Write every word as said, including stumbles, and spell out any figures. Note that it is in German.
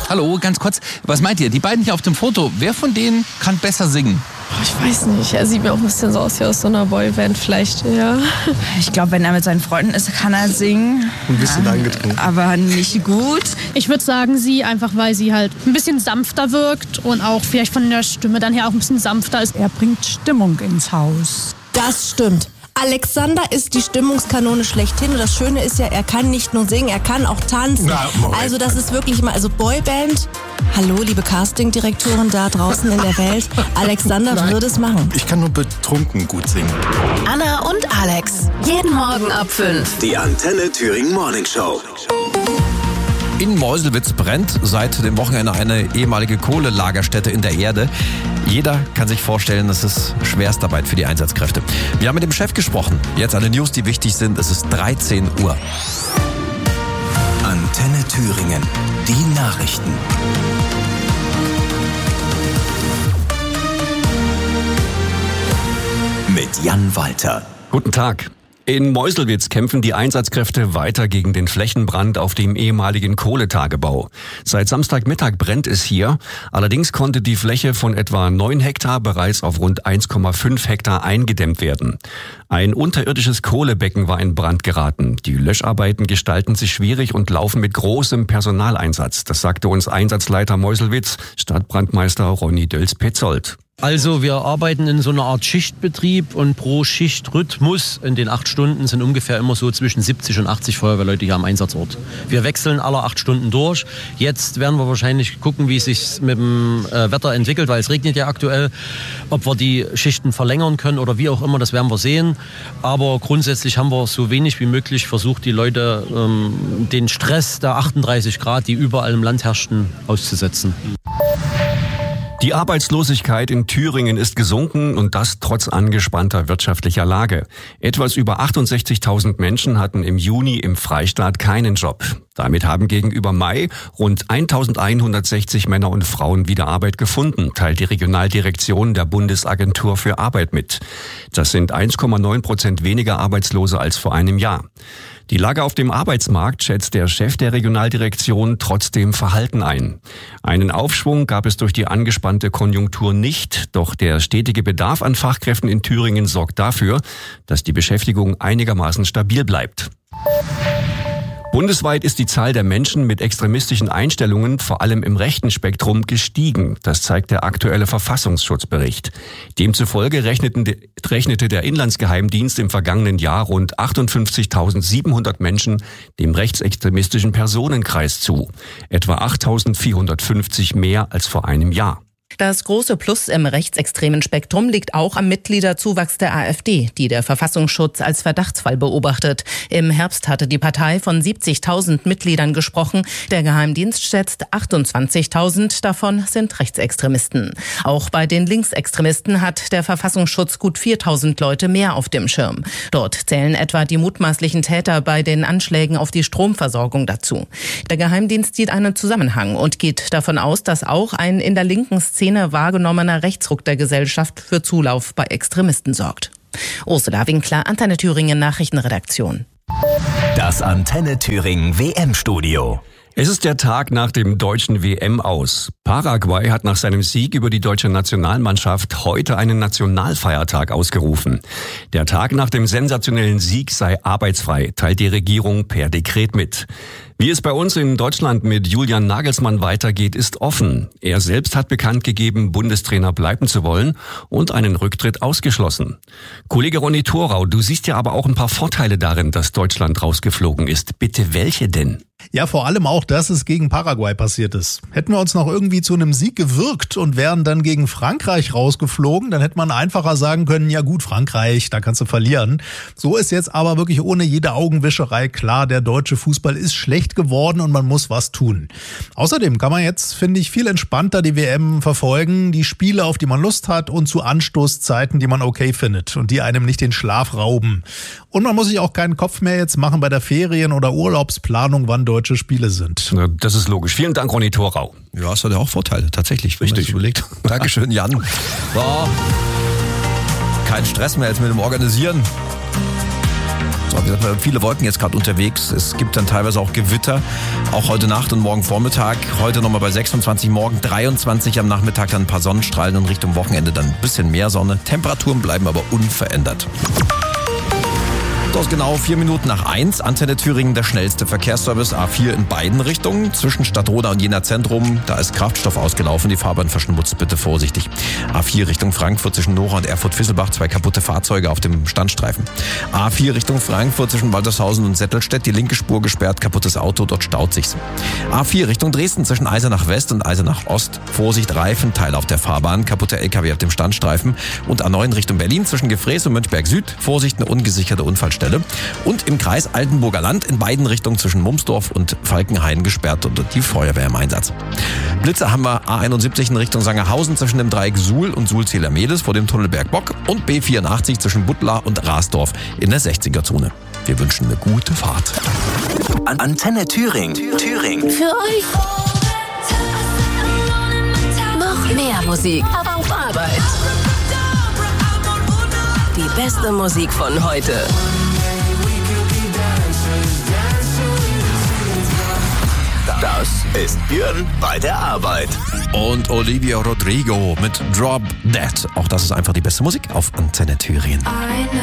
Hallo, ganz kurz, was meint ihr? Die beiden hier auf dem Foto, wer von denen kann besser singen? Oh, ich weiß nicht, er sieht mir auch ein bisschen so aus wie aus so einer Boyband vielleicht, ja. Ich glaube, wenn er mit seinen Freunden ist, kann er singen. Ein bisschen ja, angetrunken. Aber nicht gut. Ich würde sagen, sie, einfach weil sie halt ein bisschen sanfter wirkt und auch vielleicht von der Stimme dann her auch ein bisschen sanfter ist. Er bringt Stimmung ins Haus. Das stimmt. Alexander ist die Stimmungskanone schlechthin. Und das Schöne ist ja, er kann nicht nur singen, er kann auch tanzen. Na, also das ist wirklich mal, also Boyband. Hallo, liebe Castingdirektoren da draußen in der Welt. Alexander Nein, würde es machen. Ich kann nur betrunken gut singen. Anna und Alex. Jeden Morgen ab fünf. Die Antenne Thüringen Morning Show. In Meuselwitz brennt seit dem Wochenende eine ehemalige Kohlelagerstätte in der Erde. Jeder kann sich vorstellen, das ist Schwerstarbeit für die Einsatzkräfte. Wir haben mit dem Chef gesprochen. Jetzt alle News, die wichtig sind. Es ist dreizehn Uhr. Antenne Thüringen. Die Nachrichten. Mit Jan Walter. Guten Tag. In Meuselwitz kämpfen die Einsatzkräfte weiter gegen den Flächenbrand auf dem ehemaligen Kohletagebau. Seit Samstagmittag brennt es hier. Allerdings konnte die Fläche von etwa neun Hektar bereits auf rund eins Komma fünf Hektar eingedämmt werden. Ein unterirdisches Kohlebecken war in Brand geraten. Die Löscharbeiten gestalten sich schwierig und laufen mit großem Personaleinsatz. Das sagte uns Einsatzleiter Meuselwitz, Stadtbrandmeister Ronny Dölz-Petzold. Also wir arbeiten in so einer Art Schichtbetrieb und pro Schichtrhythmus in den acht Stunden sind ungefähr immer so zwischen siebzig und achtzig Feuerwehrleute hier am Einsatzort. Wir wechseln alle acht Stunden durch. Jetzt werden wir wahrscheinlich gucken, wie es sich mit dem äh, Wetter entwickelt, weil es regnet ja aktuell. Ob wir die Schichten verlängern können oder wie auch immer, das werden wir sehen. Aber grundsätzlich haben wir so wenig wie möglich versucht, die Leute ähm, den Stress der achtunddreißig Grad, die überall im Land herrschten, auszusetzen. Die Arbeitslosigkeit in Thüringen ist gesunken und das trotz angespannter wirtschaftlicher Lage. Etwas über achtundsechzigtausend Menschen hatten im Juni im Freistaat keinen Job. Damit haben gegenüber Mai rund eintausendeinhundertsechzig Männer und Frauen wieder Arbeit gefunden, teilt die Regionaldirektion der Bundesagentur für Arbeit mit. Das sind eins Komma neun Prozent weniger Arbeitslose als vor einem Jahr. Die Lage auf dem Arbeitsmarkt schätzt der Chef der Regionaldirektion trotzdem verhalten ein. Einen Aufschwung gab es durch die angespannte Konjunktur nicht, doch der stetige Bedarf an Fachkräften in Thüringen sorgt dafür, dass die Beschäftigung einigermaßen stabil bleibt. Bundesweit ist die Zahl der Menschen mit extremistischen Einstellungen vor allem im rechten Spektrum gestiegen. Das zeigt der aktuelle Verfassungsschutzbericht. Demzufolge rechnete der Inlandsgeheimdienst im vergangenen Jahr rund achtundfünfzigtausendsiebenhundert Menschen dem rechtsextremistischen Personenkreis zu. Etwa achttausendvierhundertfünfzig mehr als vor einem Jahr. Das große Plus im rechtsextremen Spektrum liegt auch am Mitgliederzuwachs der AfD, die der Verfassungsschutz als Verdachtsfall beobachtet. Im Herbst hatte die Partei von siebzigtausend Mitgliedern gesprochen. Der Geheimdienst schätzt achtundzwanzigtausend, davon sind Rechtsextremisten. Auch bei den Linksextremisten hat der Verfassungsschutz gut viertausend Leute mehr auf dem Schirm. Dort zählen etwa die mutmaßlichen Täter bei den Anschlägen auf die Stromversorgung dazu. Der Geheimdienst sieht einen Zusammenhang und geht davon aus, dass auch ein in der linken Szene wahrgenommener Rechtsruck der Gesellschaft für Zulauf bei Extremisten sorgt. Ursula Winkler, Antenne Thüringen Nachrichtenredaktion. Das Antenne Thüringen W M-Studio. Es ist der Tag nach dem deutschen W M-Aus. Paraguay hat nach seinem Sieg über die deutsche Nationalmannschaft heute einen Nationalfeiertag ausgerufen. Der Tag nach dem sensationellen Sieg sei arbeitsfrei, teilt die Regierung per Dekret mit. Wie es bei uns in Deutschland mit Julian Nagelsmann weitergeht, ist offen. Er selbst hat bekannt gegeben, Bundestrainer bleiben zu wollen und einen Rücktritt ausgeschlossen. Kollege Ronny Thorau, du siehst ja aber auch ein paar Vorteile darin, dass Deutschland rausgeflogen ist. Bitte welche denn? Ja, vor allem auch, dass es gegen Paraguay passiert ist. Hätten wir uns noch irgendwie zu einem Sieg gewirkt und wären dann gegen Frankreich rausgeflogen, dann hätte man einfacher sagen können, ja gut, Frankreich, da kannst du verlieren. So ist jetzt aber wirklich ohne jede Augenwischerei klar, der deutsche Fußball ist schlecht geworden und man muss was tun. Außerdem kann man jetzt, finde ich, viel entspannter die W M verfolgen, die Spiele, auf die man Lust hat und zu Anstoßzeiten, die man okay findet und die einem nicht den Schlaf rauben. Und man muss sich auch keinen Kopf mehr jetzt machen bei der Ferien- oder Urlaubsplanung, wann deutsche Spiele sind. Das ist logisch. Vielen Dank, Ronny Thorau. Ja, es hat ja auch Vorteile, tatsächlich. Richtig. Überlegt. Dankeschön, Jan. So. Kein Stress mehr jetzt mit dem Organisieren. So, wir haben viele Wolken jetzt gerade unterwegs. Es gibt dann teilweise auch Gewitter, auch heute Nacht und morgen Vormittag. Heute nochmal bei sechsundzwanzig, morgen dreiundzwanzig, am Nachmittag dann ein paar Sonnenstrahlen und Richtung Wochenende dann ein bisschen mehr Sonne. Temperaturen bleiben aber unverändert. Das ist genau vier Minuten nach eins. Antenne Thüringen, der schnellste Verkehrsservice. A vier in beiden Richtungen. Zwischen Stadtroda und Jena Zentrum. Da ist Kraftstoff ausgelaufen. Die Fahrbahn verschmutzt. Bitte vorsichtig. A vier Richtung Frankfurt zwischen Nora und Erfurt-Fisselbach. Zwei kaputte Fahrzeuge auf dem Standstreifen. A vier Richtung Frankfurt zwischen Waltershausen und Settelstedt. Die linke Spur gesperrt. Kaputtes Auto. Dort staut sich's. A vier Richtung Dresden zwischen Eisenach West und Eisenach Ost. Vorsicht, Reifenteile auf der Fahrbahn. Kaputter L K W auf dem Standstreifen. Und A neun Richtung Berlin zwischen Gefrees und Mönchberg Süd. Vorsicht, eine ungesicherte Unfallstelle. Und im Kreis Altenburger Land in beiden Richtungen zwischen Mumsdorf und Falkenhain gesperrt und die Feuerwehr im Einsatz. Blitze haben wir A einundsiebzig in Richtung Sangerhausen zwischen dem Dreieck Suhl und Suhl-Zähler-Medes vor dem Tunnel Bergbock und B vierundachtzig zwischen Buttlar und Rasdorf in der sechziger-Zone. Wir wünschen eine gute Fahrt. Antenne Thüringen. Thüringen. Für euch noch mehr Musik auf Arbeit. Die beste Musik von heute. Das ist Björn bei der Arbeit. Und Olivia Rodrigo mit Drop Dead. Auch das ist einfach die beste Musik auf Antenne Thüringen.